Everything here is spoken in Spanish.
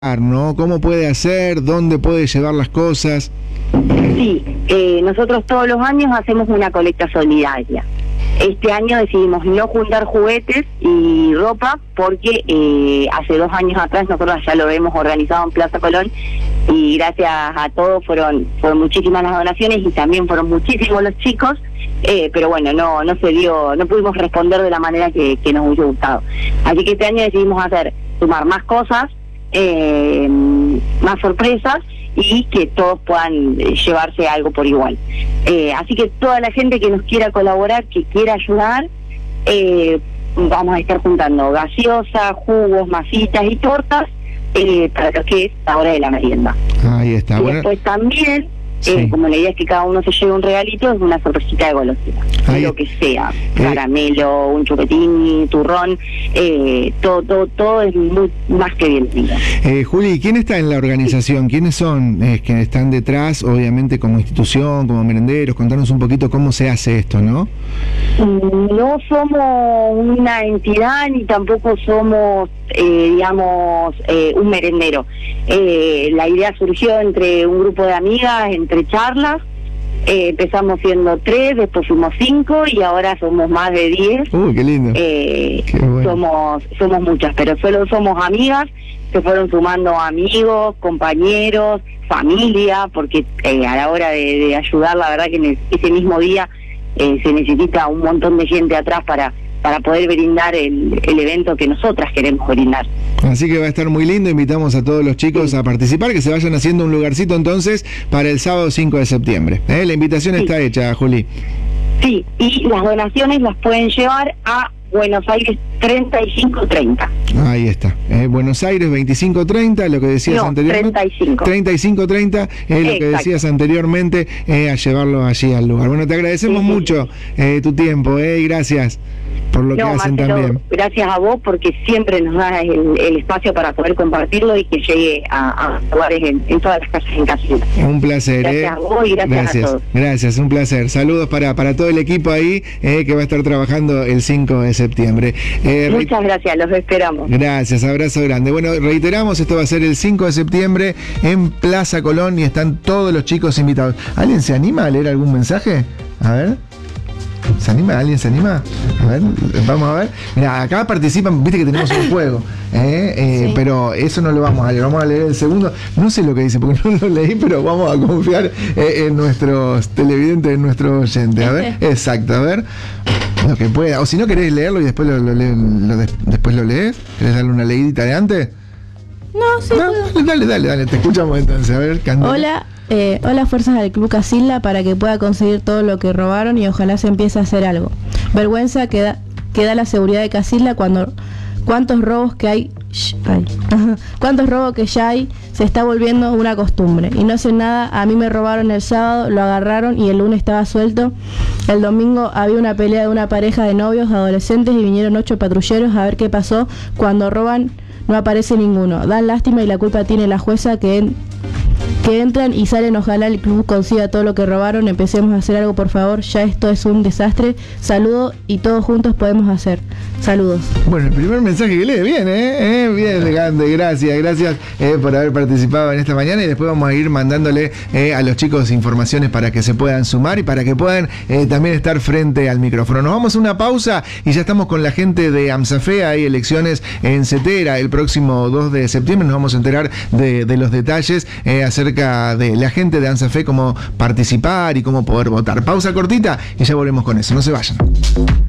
¿no? ¿Cómo puede hacer? ¿Dónde puede llevar las cosas? Sí, nosotros todos los años hacemos una colecta solidaria. Este año decidimos no juntar juguetes y ropa porque hace 2 años atrás nosotros ya lo hemos organizado en Plaza Colón y gracias a todos fueron muchísimas las donaciones y también fueron muchísimos los chicos, pero bueno, no se dio, no pudimos responder de la manera que nos hubiese gustado. Así que este año decidimos sumar más cosas, más sorpresas y que todos puedan llevarse algo por igual. Así que toda la gente que nos quiera colaborar, que quiera ayudar, vamos a estar juntando gaseosa, jugos, masitas y tortas para lo que es la hora de la merienda. Ahí está. Y bueno, después también, sí, como la idea es que cada uno se lleve un regalito, es una sorpresita de golosina, lo que sea, caramelo, un chupetín, turrón, todo es muy más que bienvenido. Juli, ¿quién está en la organización? ¿Quiénes son quienes están detrás, obviamente como institución, como merenderos? Contanos un poquito cómo se hace esto, ¿no? No somos una entidad ni tampoco somos, un merendero. La idea surgió entre un grupo de amigas, entre charlas. Empezamos siendo 3, después fuimos 5 y ahora somos más de 10. Uy, qué lindo. Qué bueno. Somos muchas, pero solo somos amigas. Se fueron sumando amigos, compañeros, familia, porque a la hora de ayudar, la verdad que en ese mismo día se necesita un montón de gente atrás para poder brindar el evento que nosotras queremos brindar. Así que va a estar muy lindo, invitamos a todos los chicos a participar, que se vayan haciendo un lugarcito entonces para el sábado 5 de septiembre. La invitación está hecha, Juli. Sí, y las donaciones las pueden llevar a Buenos Aires 3530. Ahí está. Buenos Aires 2530, lo que decías anteriormente. 3530 es lo que decías anteriormente, a llevarlo allí al lugar. Bueno, te agradecemos mucho tu tiempo, y gracias por lo que hacen, Marcelo, también. Gracias a vos porque siempre nos das el espacio para poder compartirlo y que llegue a lugares en todas las casas en Casilda. Un placer. Gracias a vos y gracias a todos. Gracias, un placer. Saludos para todo el equipo ahí que va a estar trabajando el 5 de septiembre. Muchas gracias, los esperamos. Gracias, abrazo grande. Bueno, reiteramos, esto va a ser el 5 de septiembre en Plaza Colón y están todos los chicos invitados. ¿Alguien se anima a leer algún mensaje? A ver. ¿Se anima? ¿Alguien se anima? A ver, vamos a ver. Mira, acá participan, viste que tenemos un juego, sí, pero eso no lo vamos a leer, vamos a leer el segundo. No sé lo que dice porque no lo leí, pero vamos a confiar en nuestros televidentes, en nuestros oyentes. A ver, exacto, a ver. Lo que pueda. O si no querés leerlo y después después lo lees, ¿querés darle una leidita de antes? No, sí. No, dale, te escuchamos entonces. A ver, Candela. Hola fuerzas del Club Casilda para que pueda conseguir todo lo que robaron y ojalá se empiece a hacer algo. Vergüenza que da la seguridad de Casilda cuántos robos que hay, cuántos robos que ya hay, se está volviendo una costumbre y no hacen nada. A mí me robaron el sábado, lo agarraron y el lunes estaba suelto. El domingo había una pelea de una pareja de novios adolescentes y vinieron 8 patrulleros a ver qué pasó. Cuando roban no aparece ninguno, dan lástima y la culpa tiene la jueza que entran y salen. Ojalá el club consiga todo lo que robaron. Empecemos a hacer algo, por favor. Ya esto es un desastre. Saludos y todos juntos podemos hacer. Saludos. Bueno, el primer mensaje que lee, bien, bien elegante. Gracias por haber participado en esta mañana y después vamos a ir mandándole a los chicos informaciones para que se puedan sumar y para que puedan también estar frente al micrófono. Nos vamos a una pausa y ya estamos con la gente de AMSAFE. Hay elecciones en Cetera el próximo 2 de septiembre. Nos vamos a enterar de los detalles acerca de la gente de AMSAFE, cómo participar y cómo poder votar. Pausa cortita y ya volvemos con eso. No se vayan.